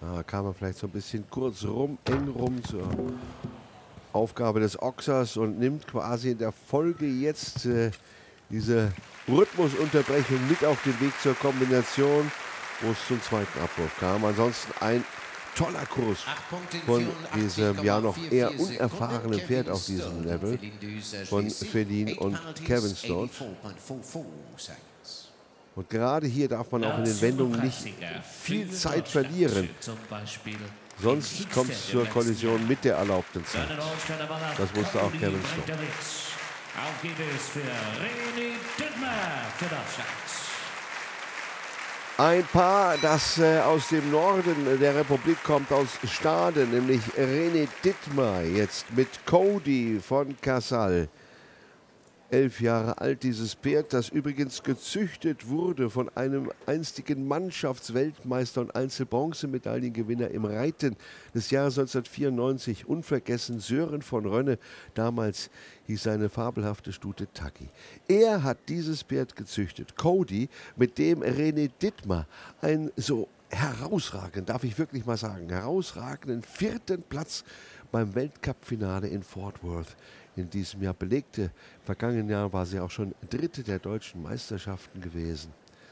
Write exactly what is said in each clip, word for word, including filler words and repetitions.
Da kam er vielleicht so ein bisschen kurz rum, eng rum zur Aufgabe des Ochsers und nimmt quasi in der Folge jetzt äh, diese Rhythmusunterbrechung mit auf den Weg zur Kombination, wo es zum zweiten Abwurf kam. Ansonsten ein toller Kurs von diesem ja noch eher unerfahrenen Pferd auf diesem Level von Feline und Kevin Stott. Und gerade hier darf man auch in den Wendungen nicht viel Zeit verlieren. Sonst kommt es zur Kollision mit der erlaubten Zeit. Das wusste auch Kevin Stott. Auf geht es für René Dittmar für Deutschland. Ein Paar, das äh, aus dem Norden der Republik kommt, aus Stade, nämlich René Dittmar, jetzt mit Cody von Casal. Elf Jahre alt, dieses Pferd, das übrigens gezüchtet wurde von einem einstigen Mannschaftsweltmeister und Einzelbronzemedaillengewinner im Reiten des Jahres neunzehnhundertvierundneunzig. Unvergessen Sören von Rönne, damals hieß seine fabelhafte Stute Taki. Er hat dieses Pferd gezüchtet, Cody, mit dem René Dittmar ein so herausragend, darf ich wirklich mal sagen, herausragenden vierten Platz beim Weltcup-Finale in Fort Worth in diesem Jahr belegte. Im vergangenen Jahr war sie auch schon Dritte der deutschen Meisterschaften gewesen.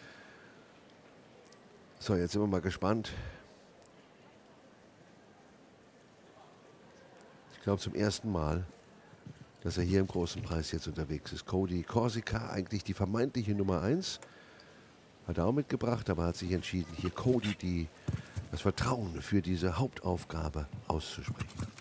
So, jetzt sind wir mal gespannt. Ich glaube zum ersten Mal, dass er hier im großen Preis jetzt unterwegs ist. Cody Corsica, eigentlich die vermeintliche Nummer eins. Hat er auch mitgebracht, aber hat sich entschieden, hier Cody die, das Vertrauen für diese Hauptaufgabe auszusprechen.